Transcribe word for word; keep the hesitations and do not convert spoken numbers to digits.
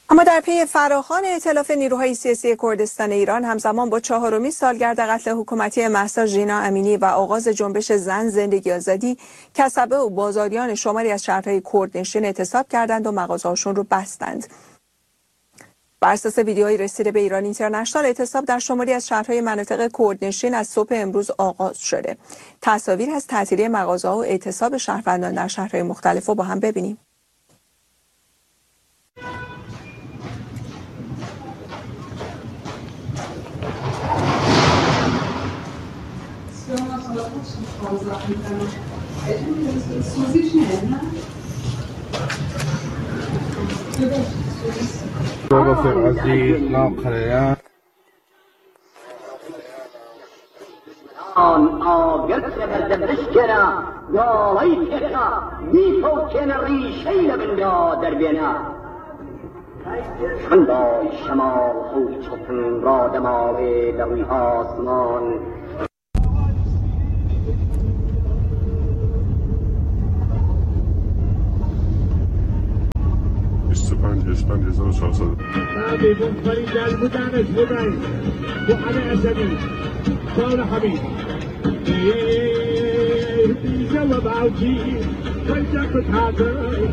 اما در پی فراخوان ائتلاف نیروهای سیاسی کردستان ایران همزمان با چهارمین سالگرد قتل حکومتی مهسا ژینا امینی و آغاز جنبش زن زندگی آزادی، کسبه و بازاریان شماری از شهرهای کردنشین اعتصاب کردند و مغازه‌هاشون رو بستند. بر اساس ویدیوهای رسیده به ایران اینترنشنال، اعتصاب در شماری از شهرهای مناطق کردنشین از صبح امروز آغاز شده. تصاویر از تعطیلی مغازه‌ها و اعتصاب شهروندان در شهرهای مختلف رو با هم ببینیم. آن آگرد بردمشکنا یالیتها میتوکن ریشه لبندا در بینا شندای شمال خوی چپن را دماغ دوی آسمان اسپند اسپند هزار و چهارصد بیبون کنی در بودنش بودن با همه عصبی سال حبیب بیشه و باوچی کنجا کتاده